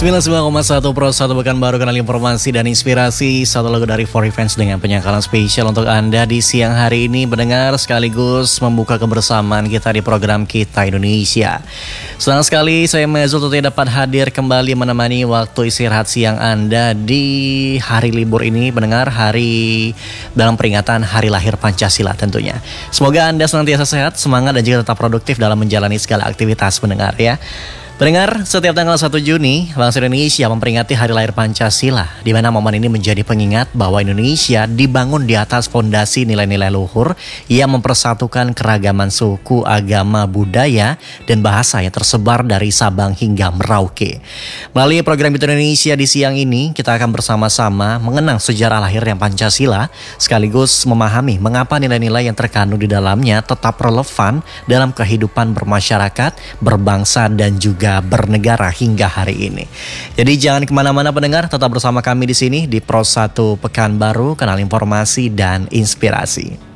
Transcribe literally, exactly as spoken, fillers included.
sembilan puluh sembilan koma satu Pro satu Pekanbaru, kenal informasi dan inspirasi. Satu lagu dari For Events dengan penyakalan spesial untuk Anda di siang hari ini, mendengar sekaligus membuka kebersamaan kita di program Kita Indonesia. Senang sekali saya Mezul tentunya dapat hadir kembali menemani waktu istirahat siang Anda di hari libur ini, mendengar hari dalam peringatan Hari Lahir Pancasila tentunya. Semoga Anda senantiasa sehat, semangat dan juga tetap produktif dalam menjalani segala aktivitas mendengar ya. Pendengar, setiap tanggal satu Juni, bangsa Indonesia memperingati Hari Lahir Pancasila, di mana momen ini menjadi pengingat bahwa Indonesia dibangun di atas fondasi nilai-nilai luhur yang mempersatukan keragaman suku, agama, budaya, dan bahasa yang tersebar dari Sabang hingga Merauke. Melalui program Kita Indonesia di siang ini, kita akan bersama-sama mengenang sejarah lahirnya Pancasila, sekaligus memahami mengapa nilai-nilai yang terkandung di dalamnya tetap relevan dalam kehidupan bermasyarakat, berbangsa, dan juga bernegara hingga hari ini. Jadi jangan kemana-mana pendengar, tetap bersama kami di sini di Pro satu Pekanbaru, kanal informasi dan inspirasi.